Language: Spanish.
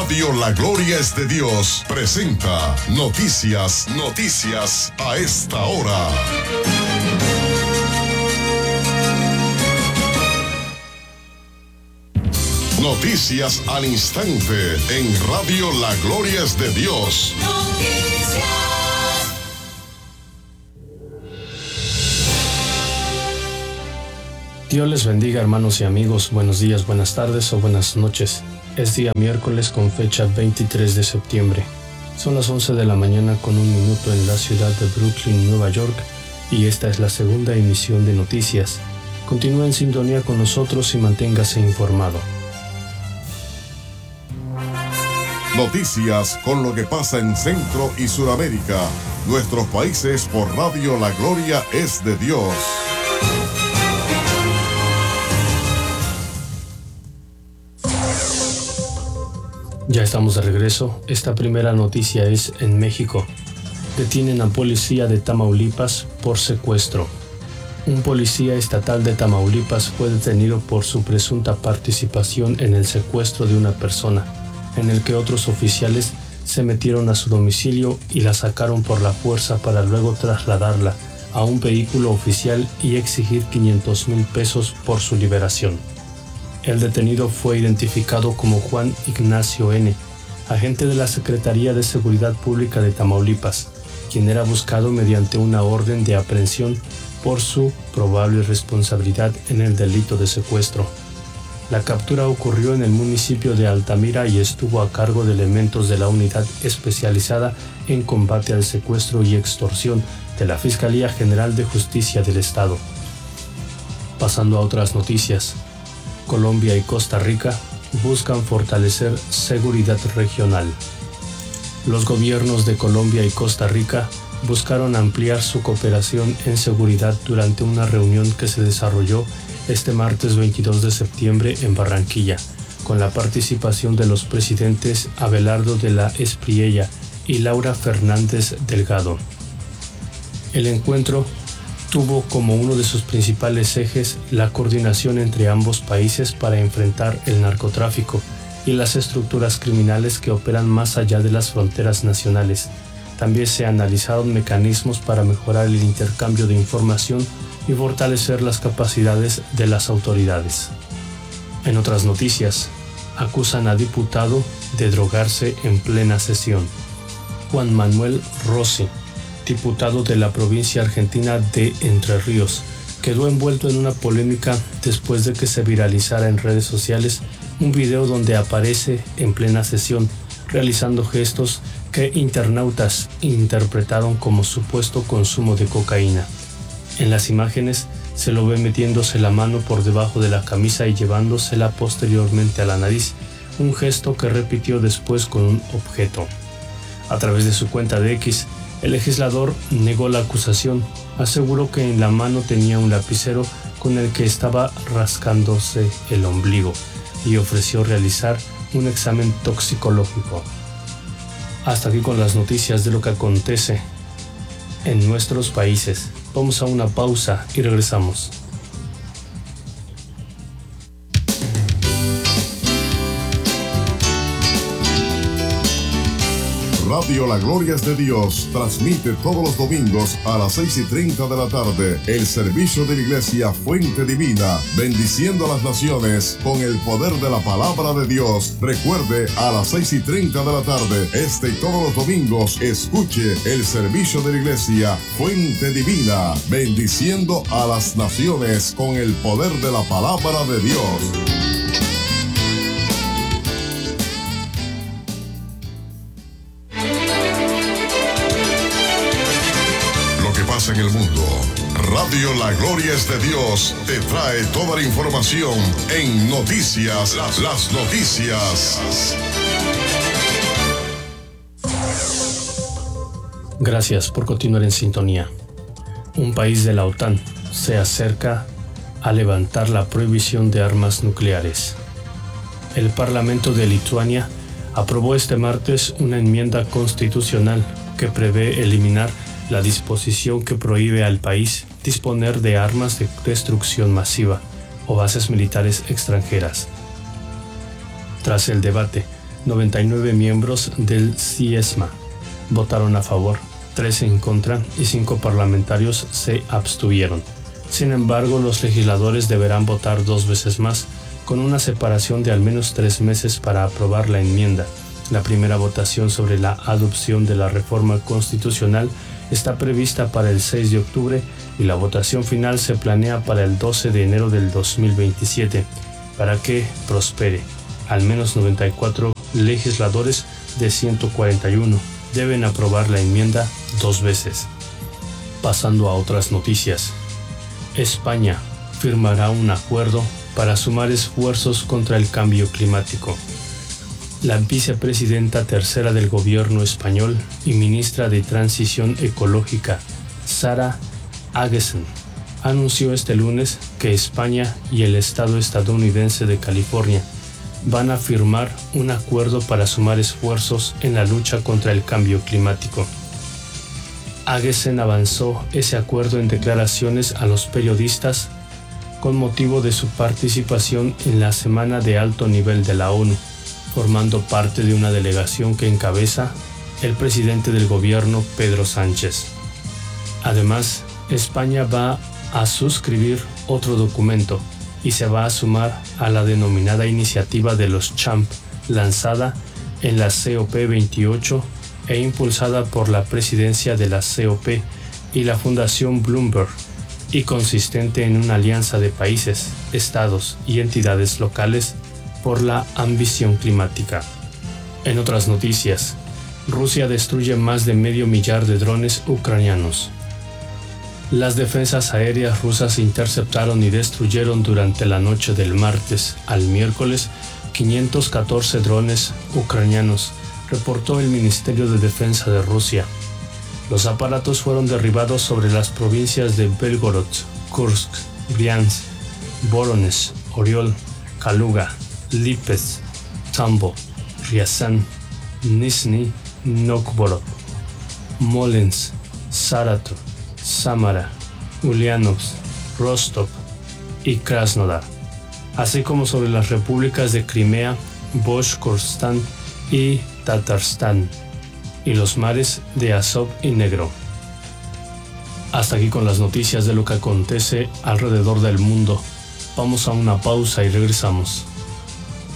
Radio La Gloria es de Dios presenta Noticias a esta hora. Noticias al instante en Radio La Gloria es de Dios. Dios les bendiga, hermanos y amigos. Buenos días, buenas tardes o buenas noches. Es día miércoles con fecha 23 de septiembre. Son las 11 de la mañana con 1 minuto en la ciudad de Brooklyn, Nueva York, y esta es la segunda emisión de Noticias. Continúa en sintonía con nosotros y manténgase informado. Noticias con lo que pasa en Centro y Suramérica, nuestros países por Radio La Gloria es de Dios. Ya estamos de regreso. Esta primera noticia es en México. Detienen a policía de Tamaulipas por secuestro. Un policía estatal de Tamaulipas fue detenido por su presunta participación en el secuestro de una persona, en el que otros oficiales se metieron a su domicilio y la sacaron por la fuerza para luego trasladarla a un vehículo oficial y exigir 500,000 pesos por su liberación. El detenido fue identificado como Juan Ignacio N., agente de la Secretaría de Seguridad Pública de Tamaulipas, quien era buscado mediante una orden de aprehensión por su probable responsabilidad en el delito de secuestro. La captura ocurrió en el municipio de Altamira y estuvo a cargo de elementos de la Unidad Especializada en Combate al Secuestro y Extorsión de la Fiscalía General de Justicia del Estado. Pasando a otras noticias. Colombia y Costa Rica buscan fortalecer seguridad regional. Los gobiernos de Colombia y Costa Rica buscaron ampliar su cooperación en seguridad durante una reunión que se desarrolló este martes 22 de septiembre en Barranquilla, con la participación de los presidentes Abelardo de la Espriella y Laura Fernández Delgado. El encuentro tuvo como uno de sus principales ejes la coordinación entre ambos países para enfrentar el narcotráfico y las estructuras criminales que operan más allá de las fronteras nacionales. También se analizaron mecanismos para mejorar el intercambio de información y fortalecer las capacidades de las autoridades. En otras noticias, acusan a diputado de drogarse en plena sesión. Juan Manuel Rossi, diputado de la provincia argentina de Entre Ríos, quedó envuelto en una polémica después de que se viralizara en redes sociales un video donde aparece en plena sesión realizando gestos que internautas interpretaron como supuesto consumo de cocaína. En las imágenes se lo ve metiéndose la mano por debajo de la camisa y llevándosela posteriormente a la nariz, un gesto que repitió después con un objeto. A través de su cuenta de X, el legislador negó la acusación, aseguró que en la mano tenía un lapicero con el que estaba rascándose el ombligo y ofreció realizar un examen toxicológico. Hasta aquí con las noticias de lo que acontece en nuestros países. Vamos a una pausa y regresamos. Radio La Gloria es de Dios transmite todos los domingos a las 6:30 de la tarde el servicio de la Iglesia Fuente Divina, bendiciendo a las naciones con el poder de la palabra de Dios. Recuerde, a las 6:30 de la tarde, este y todos los domingos, escuche el servicio de la Iglesia Fuente Divina, bendiciendo a las naciones con el poder de la palabra de Dios. En el mundo, Radio La Gloria es de Dios te trae toda la información en Noticias, las noticias. Gracias por continuar en sintonía. Un país de la OTAN se acerca a levantar la prohibición de armas nucleares. El Parlamento de Lituania aprobó este martes una enmienda constitucional que prevé eliminar la disposición que prohíbe al país disponer de armas de destrucción masiva o bases militares extranjeras. Tras el debate, 99 miembros del CIESMA votaron a favor, 3 en contra y 5 parlamentarios se abstuvieron. Sin embargo, los legisladores deberán votar 2 veces más, con una separación de al menos 3 meses para aprobar la enmienda. La primera votación sobre la adopción de la reforma constitucional está prevista para el 6 de octubre y la votación final se planea para el 12 de enero del 2027, para que prospere. Al menos 94 legisladores de 141 deben aprobar la enmienda 2 veces. Pasando a otras noticias. España firmará un acuerdo para sumar esfuerzos contra el cambio climático. La vicepresidenta tercera del gobierno español y ministra de Transición Ecológica, Sarah Agesen, anunció este lunes que España y el estado estadounidense de California van a firmar un acuerdo para sumar esfuerzos en la lucha contra el cambio climático. Agesen avanzó ese acuerdo en declaraciones a los periodistas con motivo de su participación en la Semana de Alto Nivel de la ONU, formando parte de una delegación que encabeza el presidente del gobierno, Pedro Sánchez. Además, España va a suscribir otro documento y se va a sumar a la denominada Iniciativa de los Champ, lanzada en la COP28 e impulsada por la presidencia de la COP y la Fundación Bloomberg, y consistente en una alianza de países, estados y entidades locales por la ambición climática. En otras noticias, Rusia destruye más de 500.000 de drones ucranianos. Las defensas aéreas rusas interceptaron y destruyeron durante la noche del martes al miércoles 514 drones ucranianos, reportó el Ministerio de Defensa de Rusia. Los aparatos fueron derribados sobre las provincias de Belgorod, Kursk, Briansk, Voronezh, Oriol, Kaluga, Lipetsk, Tambo, Ryazan, Nizhny Novgorod, Smolensk, Saratov, Samara, Ulyanovsk, Rostov y Krasnodar, así como sobre las repúblicas de Crimea, Bashkortostán y Tatarstán, y los mares de Azov y Negro. Hasta aquí con las noticias de lo que acontece alrededor del mundo. Vamos a una pausa y regresamos.